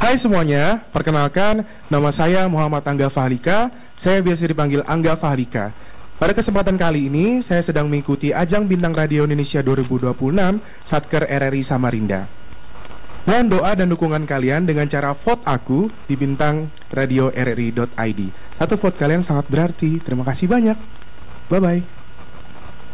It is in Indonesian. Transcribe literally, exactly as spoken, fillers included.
Hai semuanya, perkenalkan nama saya Muhammad Angga Fahlika. Saya biasa dipanggil Angga Fahlika. Pada kesempatan kali ini, saya sedang mengikuti ajang Bintang Radio Indonesia dua ribu dua puluh enam Satker R R I Samarinda. Mohon doa dan dukungan kalian dengan cara vote aku di bintang radio r r i dot i d. Satu vote kalian sangat berarti. Terima kasih banyak. Bye-bye.